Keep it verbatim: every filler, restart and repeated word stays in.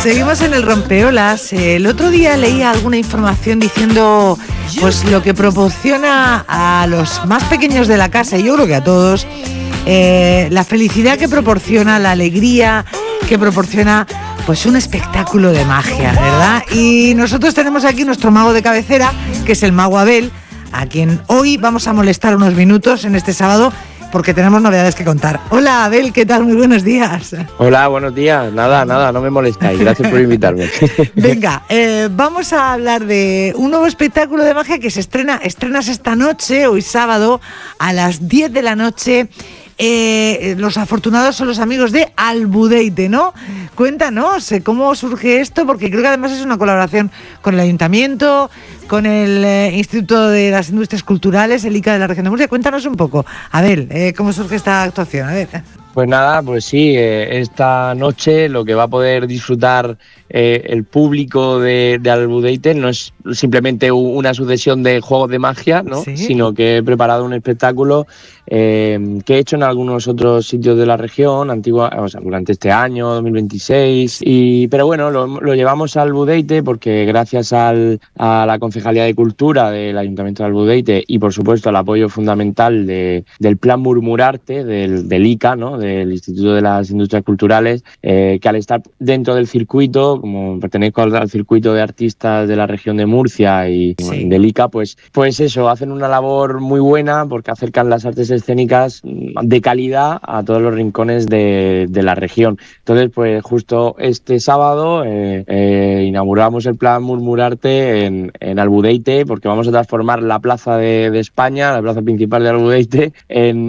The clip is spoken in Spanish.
Seguimos en el rompeolas. El otro día leía alguna información diciendo pues lo que proporciona a los más pequeños de la casa, y yo creo que a todos, eh, la felicidad que proporciona, la alegría que proporciona pues un espectáculo de magia, ¿verdad? Y nosotros tenemos aquí nuestro mago de cabecera, que es el mago Abel, a quien hoy vamos a molestar unos minutos en este sábado, porque tenemos novedades que contar. Hola Abel, ¿qué tal? Muy buenos días. Hola, buenos días. Nada, nada, no me molestáis. Gracias por invitarme. Venga, eh, vamos a hablar de un nuevo espectáculo de magia que se estrena, estrenas esta noche, hoy sábado, a las diez de la noche. Eh, los afortunados son los amigos de Albudeite, ¿no? Cuéntanos eh, cómo surge esto, porque creo que además es una colaboración con el Ayuntamiento, con el eh, Instituto de las Industrias Culturales, el I C A de la Región de Murcia. Cuéntanos un poco, Abel, eh, cómo surge esta actuación. A ver. Pues nada, pues sí, eh, esta noche lo que va a poder disfrutar eh, el público de, de Albudeite no es simplemente una sucesión de juegos de magia, ¿no? ¿Sí? Sino que he preparado un espectáculo eh, que he hecho en algunos otros sitios de la región, antigua, o sea, durante este año, dos mil veintiséis, y, pero bueno, lo, lo llevamos a Albudeite porque gracias al, a la Concejalía de Cultura del Ayuntamiento de Albudeite y por supuesto al apoyo fundamental de, del Plan Murmurarte, del, del I C A, ¿no? Del Instituto de las Industrias Culturales, eh, que al estar dentro del circuito, como pertenezco al, al circuito de artistas de la región de Murcia y sí. del I C A, pues, pues eso, hacen una labor muy buena porque acercan las artes escénicas de calidad a todos los rincones de, de la región. Entonces, pues justo este sábado eh, eh, inauguramos el Plan Murmurarte en, en Albudeite, porque vamos a transformar la plaza de, de España, la plaza principal de Albudeite, en